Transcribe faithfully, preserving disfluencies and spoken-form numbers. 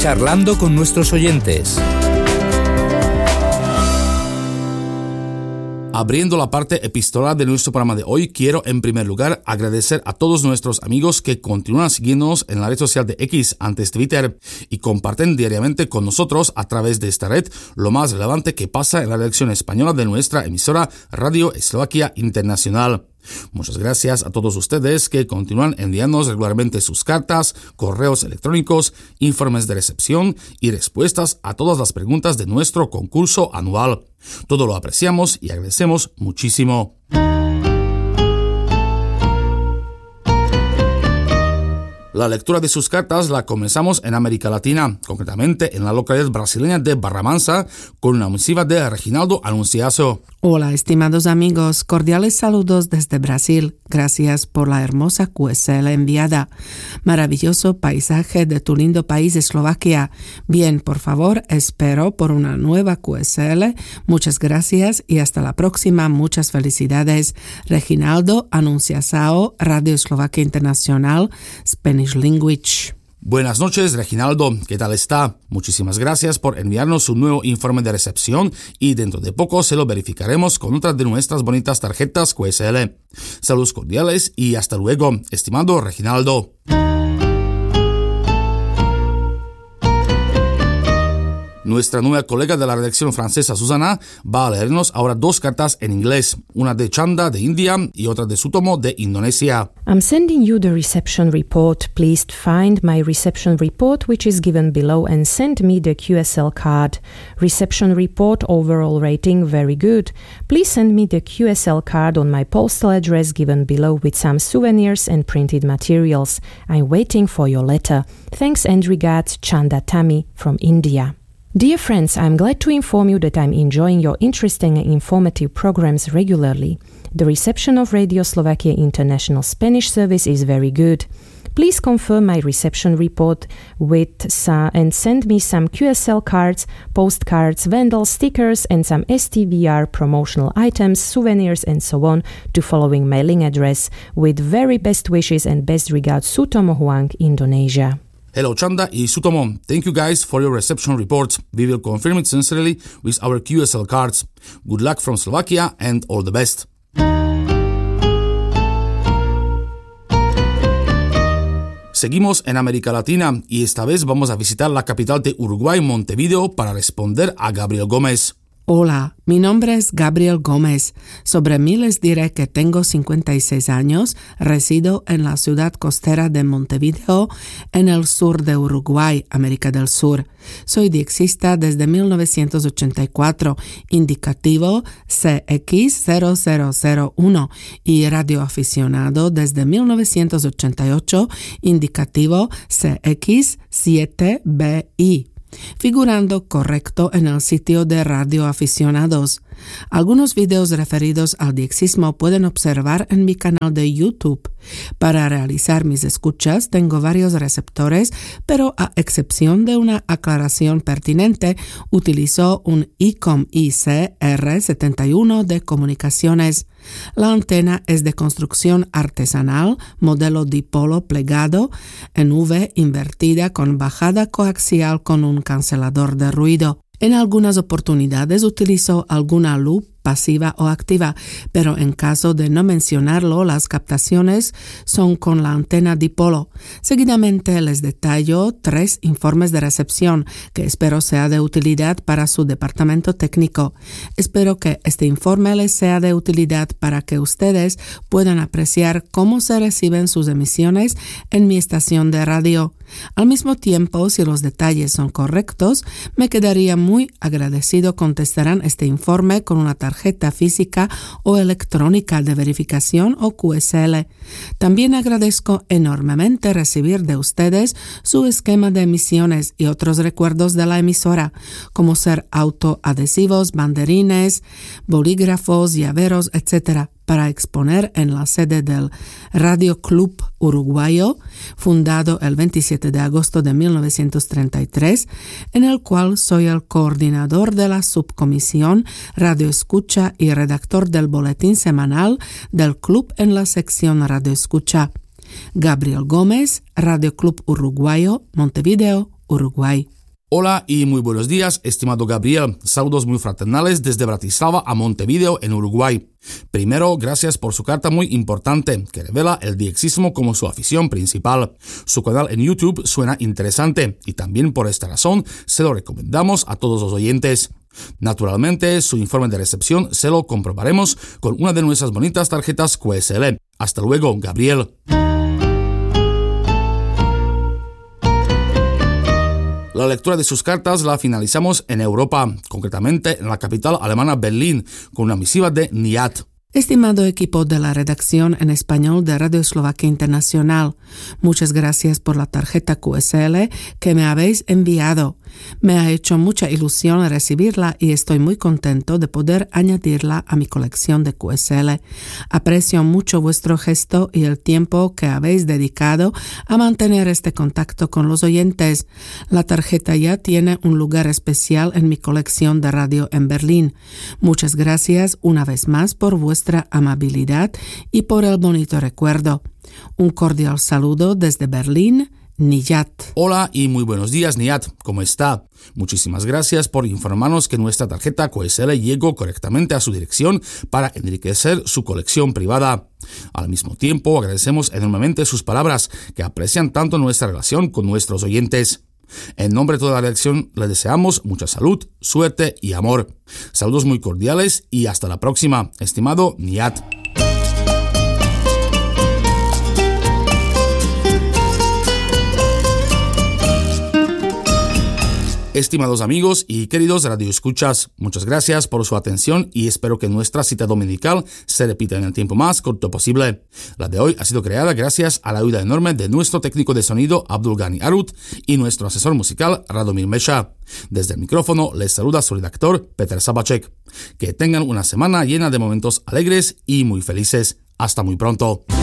charlando con nuestros oyentes. Abriendo la parte epistolar de nuestro programa de hoy, quiero en primer lugar agradecer a todos nuestros amigos que continúan siguiéndonos en la red social de X, antes Twitter, y comparten diariamente con nosotros a través de esta red lo más relevante que pasa en la redacción española de nuestra emisora Radio Eslovaquia Internacional. Muchas gracias a todos ustedes que continúan enviándonos regularmente sus cartas, correos electrónicos, informes de recepción y respuestas a todas las preguntas de nuestro concurso anual. Todo lo apreciamos y agradecemos muchísimo. La lectura de sus cartas la comenzamos en América Latina, concretamente en la localidad brasileña de Barramansa, con una misiva de Reginaldo Anunciaso. Hola, estimados amigos, cordiales saludos desde Brasil. Gracias por la hermosa Q S L enviada. Maravilloso paisaje de tu lindo país, Eslovaquia. Bien, por favor, espero por una nueva Q S L. Muchas gracias y hasta la próxima. Muchas felicidades. Reginaldo Anunciaso, Radio Eslovaquia Internacional, Spanish Language. Buenas noches, Reginaldo. ¿Qué tal está? Muchísimas gracias por enviarnos un nuevo informe de recepción y dentro de poco se lo verificaremos con otra de nuestras bonitas tarjetas Q S L. Saludos cordiales y hasta luego, estimado Reginaldo. Nuestra nueva colega de la redacción francesa, Susana, va a leernos ahora dos cartas en inglés, una de Chanda de India y otra de Sutomo de Indonesia. I'm sending you the reception report. Please find my reception report, which is given below, and send me the Q S L card. Reception report overall rating very good. Please send me the Q S L card on my postal address given below with some souvenirs and printed materials. I'm waiting for your letter. Thanks and regards, Chanda Tami from India. Dear friends, I'm glad to inform you that I'm enjoying your interesting and informative programs regularly. The reception of Radio Slovakia International Spanish Service is very good. Please confirm my reception report with uh, and send me some Q S L cards, postcards, vandal stickers and some S T V R promotional items, souvenirs and so on to following mailing address with very best wishes and best regards, Sutomo Huang, Indonesia. Hello Chanda y Sutomo, thank you guys for your reception reports. We will confirm it sincerely with our Q S L cards. Good luck from Slovakia and all the best. Seguimos en América Latina y esta vez vamos a visitar la capital de Uruguay, Montevideo, para responder a Gabriel Gómez. Hola, mi nombre es Gabriel Gómez. Sobre mí les diré que tengo cincuenta y seis años, resido en la ciudad costera de Montevideo, en el sur de Uruguay, América del Sur. Soy diexista desde mil novecientos ochenta y cuatro, indicativo C X cero cero cero uno, y radioaficionado desde mil novecientos ochenta y ocho, indicativo C X siete B I. Figurando correcto en el sitio de radioaficionados. Algunos videos referidos al diexismo pueden observar en mi canal de YouTube. Para realizar mis escuchas tengo varios receptores, pero a excepción de una aclaración pertinente, utilizo un I C O M I C R setenta y uno de comunicaciones. La antena es de construcción artesanal, modelo dipolo plegado, en V invertida con bajada coaxial con un cancelador de ruido. En algunas oportunidades utilizo alguna loop pasiva o activa, pero en caso de no mencionarlo, las captaciones son con la antena dipolo. Seguidamente les detallo tres informes de recepción que espero sea de utilidad para su departamento técnico. Espero que este informe les sea de utilidad para que ustedes puedan apreciar cómo se reciben sus emisiones en mi estación de radio. Al mismo tiempo, si los detalles son correctos, me quedaría muy agradecido contestarán este informe con una tarjeta física o electrónica de verificación o Q S L. También agradezco enormemente recibir de ustedes su esquema de emisiones y otros recuerdos de la emisora, como ser autoadhesivos, banderines, bolígrafos, llaveros, etcétera, para exponer en la sede del Radio Club Uruguayo, fundado el veintisiete de agosto de mil novecientos treinta y tres, en el cual soy el coordinador de la subcomisión Radio Escucha y redactor del boletín semanal del club en la sección Radio Escucha. Gabriel Gómez, Radio Club Uruguayo, Montevideo, Uruguay. Hola y muy buenos días, estimado Gabriel. Saludos muy fraternales desde Bratislava a Montevideo, en Uruguay. Primero, gracias por su carta muy importante, que revela el diexismo como su afición principal. Su canal en YouTube suena interesante y también por esta razón se lo recomendamos a todos los oyentes. Naturalmente, su informe de recepción se lo comprobaremos con una de nuestras bonitas tarjetas Q S L. Hasta luego, Gabriel. La lectura de sus cartas la finalizamos en Europa, concretamente en la capital alemana Berlín, con una misiva de Nihat. Estimado equipo de la redacción en español de Radio Eslovaquia Internacional, muchas gracias por la tarjeta Q S L que me habéis enviado. Me ha hecho mucha ilusión recibirla y estoy muy contento de poder añadirla a mi colección de Q S L. Aprecio mucho vuestro gesto y el tiempo que habéis dedicado a mantener este contacto con los oyentes. La tarjeta ya tiene un lugar especial en mi colección de radio en Berlín. Muchas gracias una vez más por vuestra amabilidad y por el bonito recuerdo. Un cordial saludo desde Berlín, Nihat. Hola y muy buenos días, Nihat. ¿Cómo está? Muchísimas gracias por informarnos que nuestra tarjeta Q S L llegó correctamente a su dirección para enriquecer su colección privada. Al mismo tiempo, agradecemos enormemente sus palabras que aprecian tanto nuestra relación con nuestros oyentes. En nombre de toda la redacción, le deseamos mucha salud, suerte y amor. Saludos muy cordiales y hasta la próxima, estimado Nihat. Estimados amigos y queridos radioescuchas, muchas gracias por su atención y espero que nuestra cita dominical se repita en el tiempo más corto posible. La de hoy ha sido creada gracias a la ayuda enorme de nuestro técnico de sonido Abdulgani Arut y nuestro asesor musical Radomir Mesha. Desde el micrófono les saluda su redactor Peter Sabacek. Que tengan una semana llena de momentos alegres y muy felices. Hasta muy pronto.